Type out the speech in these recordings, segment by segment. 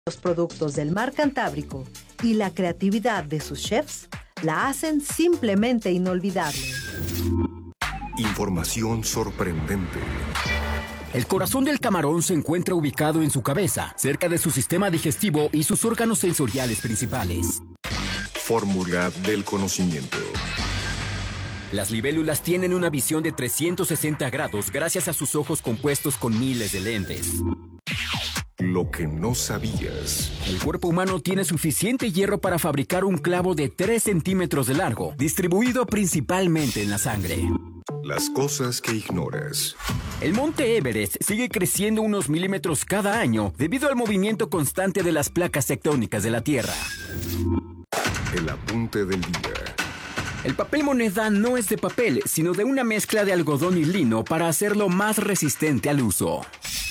Los productos del mar Cantábrico y la creatividad de sus chefs la hacen simplemente inolvidable. Información sorprendente. El corazón del camarón se encuentra ubicado en su cabeza, cerca de su sistema digestivo y sus órganos sensoriales principales. Fórmula del conocimiento. Las libélulas tienen una visión de 360 grados gracias a sus ojos compuestos con miles de lentes. Lo que no sabías. El cuerpo humano tiene suficiente hierro para fabricar un clavo de 3 centímetros de largo, distribuido principalmente en la sangre. Las cosas que ignoras. El monte Everest sigue creciendo unos milímetros cada año debido al movimiento constante de las placas tectónicas de la Tierra. El apunte del día. El papel moneda no es de papel, sino de una mezcla de algodón y lino para hacerlo más resistente al uso.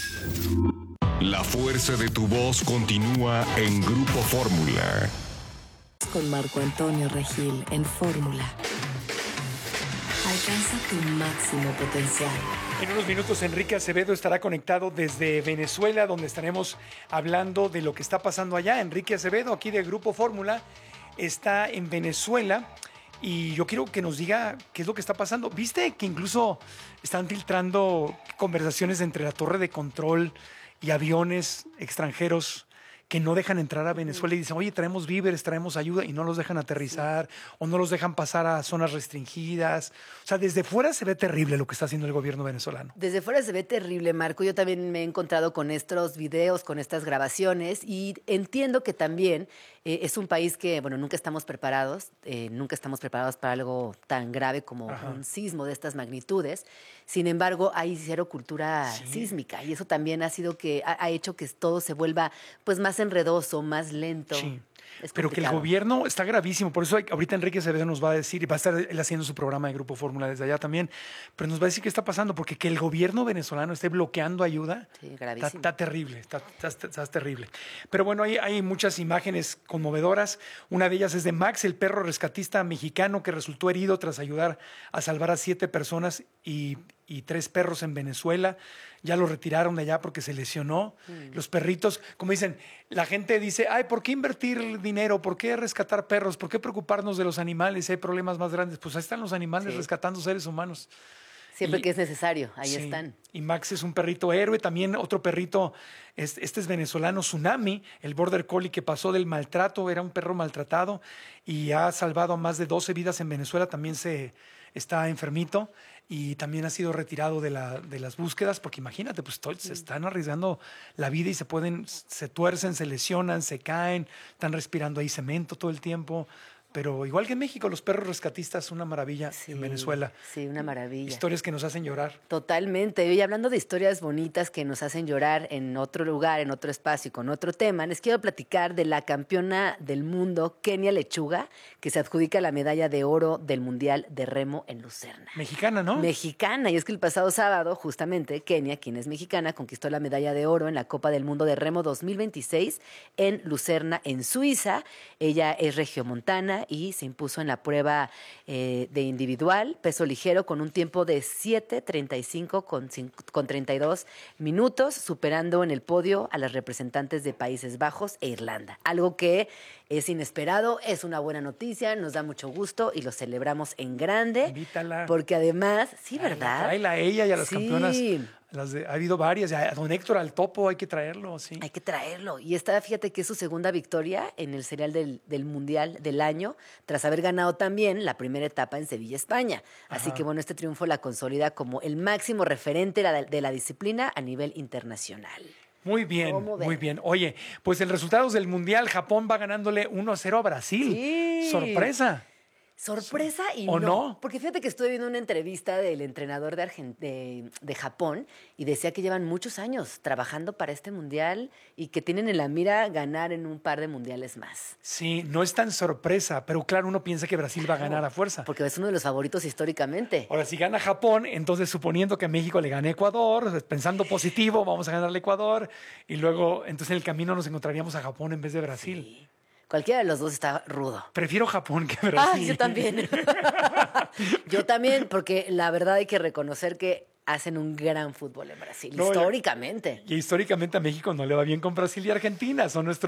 La fuerza de tu voz continúa en Grupo Fórmula. Con Marco Antonio Regil en Fórmula. Alcanza tu máximo potencial. En unos minutos Enrique Acevedo estará conectado desde Venezuela, donde estaremos hablando de lo que está pasando allá. Enrique Acevedo, aquí de Grupo Fórmula, está en Venezuela y yo quiero que nos diga qué es lo que está pasando. ¿Viste que incluso están filtrando conversaciones entre la torre de control y aviones extranjeros que no dejan entrar a Venezuela y dicen, oye, traemos víveres, traemos ayuda, y no los dejan aterrizar o no los dejan pasar a zonas restringidas? O sea, desde fuera se ve terrible lo que está haciendo el gobierno venezolano. Desde fuera se ve terrible, Marco. Yo también me he encontrado con estos videos, con estas grabaciones, y entiendo que también es un país que, bueno, nunca estamos preparados para algo tan grave como un sismo de estas magnitudes. Sin embargo, hay cero cultura sísmica, y eso también ha sido que ha hecho que todo se vuelva pues más enredoso, más lento. Sí. Pero que el gobierno está gravísimo, por eso ahorita Enrique Acevedo nos va a decir, y va a estar él haciendo su programa de Grupo Fórmula desde allá también, pero nos va a decir qué está pasando, porque que el gobierno venezolano esté bloqueando ayuda, está terrible, está terrible. Pero bueno, hay muchas imágenes conmovedoras. Una de ellas es de Max, el perro rescatista mexicano que resultó herido tras ayudar a salvar a 7 personas y 3 perros en Venezuela. Ya lo retiraron de allá porque se lesionó. Los perritos, como dicen, la gente dice, ay, ¿por qué invertir dinero? ¿Por qué rescatar perros? ¿Por qué preocuparnos de los animales si hay problemas más grandes? Pues ahí están los animales rescatando seres humanos. Siempre que es necesario, ahí están. Y Max es un perrito héroe. También otro perrito, este es venezolano, Tsunami, el border collie que pasó del maltrato, era un perro maltratado y ha salvado a más de 12 vidas en Venezuela. También está enfermito y también ha sido retirado de las búsquedas, porque imagínate, pues se están arriesgando la vida y se tuercen, se lesionan, se caen, están respirando ahí cemento todo el tiempo. Pero igual que en México, los perros rescatistas, una maravilla en Venezuela. Sí, una maravilla. Historias que nos hacen llorar. Totalmente. Y hablando de historias bonitas que nos hacen llorar en otro lugar, en otro espacio y con otro tema, les quiero platicar de la campeona del mundo, Kenia Lechuga, que se adjudica la medalla de oro del Mundial de Remo en Lucerna. Mexicana, ¿no? Mexicana. Y es que el pasado sábado, justamente, Kenia, quien es mexicana, conquistó la medalla de oro en la Copa del Mundo de Remo 2026 en Lucerna, en Suiza. Ella es regiomontana y se impuso en la prueba de individual, peso ligero, con un tiempo de 7:35 con 32 minutos, superando en el podio a las representantes de Países Bajos e Irlanda. Algo que es inesperado, es una buena noticia, nos da mucho gusto y lo celebramos en grande. Invítala. Porque además, sí, ¿verdad? Tráela a ella y a las campeonas. Ha habido varias. A don Héctor, al topo, hay que traerlo, sí. Hay que traerlo. Y esta, fíjate que es su segunda victoria en el serial del Mundial del año, tras haber ganado también la primera etapa en Sevilla, España. Así que, bueno, este triunfo la consolida como el máximo referente de la disciplina a nivel internacional. Muy bien, muy bien. Oye, pues el resultado del Mundial, Japón va ganándole 1-0 a Brasil. Sí. ¡Sorpresa! Sorpresa y ¿O no? Porque fíjate que estuve viendo una entrevista del entrenador de Japón y decía que llevan muchos años trabajando para este mundial y que tienen en la mira ganar en un par de mundiales más. Sí, no es tan sorpresa, pero claro, uno piensa que Brasil va a ganar a fuerza. Porque es uno de los favoritos históricamente. Ahora, si gana Japón, entonces suponiendo que México le gane a Ecuador, pensando positivo, vamos a ganarle a Ecuador y luego entonces en el camino nos encontraríamos a Japón en vez de Brasil. Sí. Cualquiera de los dos está rudo. Prefiero Japón que Brasil. Yo también. Yo también, porque la verdad hay que reconocer que hacen un gran fútbol en Brasil, No, históricamente. Y históricamente a México no le va bien con Brasil y Argentina. Son nuestros